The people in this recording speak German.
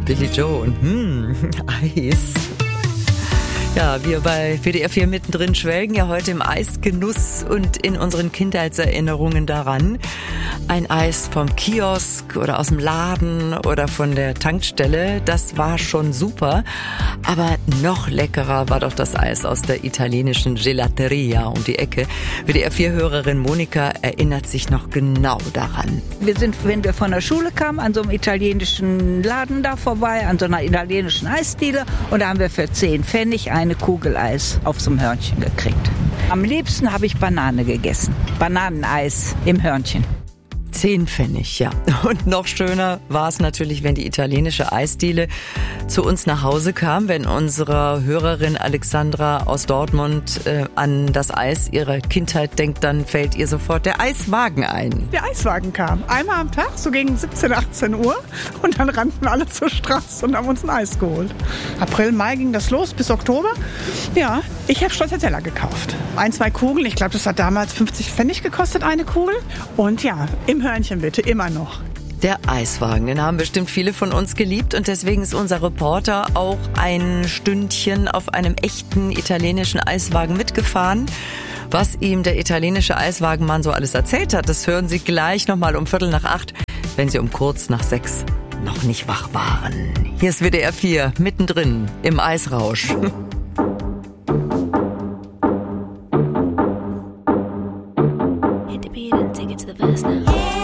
Billy Joe und Eis. Ja, wir bei WDR 4 mittendrin schwelgen ja heute im Eisgenuss und in unseren Kindheitserinnerungen daran. Ein Eis vom Kiosk oder aus dem Laden oder von der Tankstelle, das war schon super. Aber noch leckerer war doch das Eis aus der italienischen Gelateria um die Ecke. WDR 4-Hörerin Monika erinnert sich noch genau daran. Wir sind, wenn wir von der Schule kamen, an so einem italienischen Laden da vorbei, an so einer italienischen Eisdiele. Und da haben wir für 10 Pfennig eine Kugel Eis auf so einem Hörnchen gekriegt. Am liebsten habe ich Banane gegessen. Bananeneis im Hörnchen. 10 Pfennig, ja. Und noch schöner war es natürlich, wenn die italienische Eisdiele zu uns nach Hause kam. Wenn unsere Hörerin Alexandra aus Dortmund an das Eis ihrer Kindheit denkt, dann fällt ihr sofort der Eiswagen ein. Der Eiswagen kam einmal am Tag, so gegen 17, 18 Uhr. Und dann rannten alle zur Straße und haben uns ein Eis geholt. April, Mai ging das los, bis Oktober. Ja, ich habe Stracciatella gekauft. 1, 2 Kugeln, ich glaube, das hat damals 50 Pfennig gekostet, eine Kugel. Und ja, im Hörnchen bitte, immer noch. Der Eiswagen, den haben bestimmt viele von uns geliebt und deswegen ist unser Reporter auch ein Stündchen auf einem echten italienischen Eiswagen mitgefahren. Was ihm der italienische Eiswagenmann so alles erzählt hat, das hören Sie gleich nochmal um 7:45, wenn Sie um kurz nach 6 noch nicht wach waren. Hier ist WDR 4, mittendrin im Eisrausch.